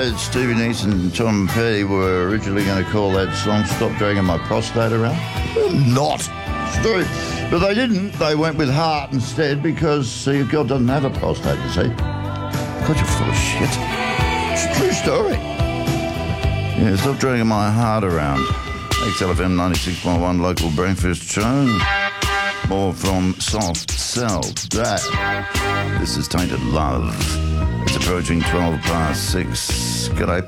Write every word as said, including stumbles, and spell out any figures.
that Stevie Nicks and Tom Petty were originally going to call that song Stop Dragging My Prostate Around? Not. It's true. But they didn't. They went with Heart instead because, see, God doesn't have a prostate, you see. God, you're full of shit. It's a true story. Yeah, Stop Dragging My Heart Around. X L F M ninety-six point one local breakfast show. More from Soft Cell. That. This is Tainted Love. It's approaching twelve past six. G'day.